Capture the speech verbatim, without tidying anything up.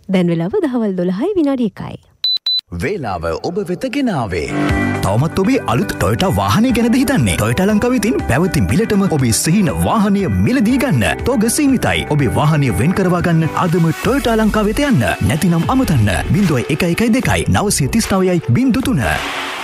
දැන් වෙලාව දහවල් දොළහයි විනාඩි එකයි. වේලාව ඔබ වෙත ගෙනාවේ. තවමත් ඔබේ අලුත් ටොයෝටා වාහනය ගැනද හිතන්නේ? ටොයෝටා ලංකාව විසින් පැවති මිලටම ඔබේ සිහින වාහනය මිලදී ගන්න. තෝග සීමිතයි. ඔබේ වාහනය වෙන් කරවා ගන්න අදම ටොයෝටා ලංකාව වෙත යන්න. නැතිනම් අමතන්න. ज़ीरो एक एक दो नौ तीन नौ ज़ीरो तीन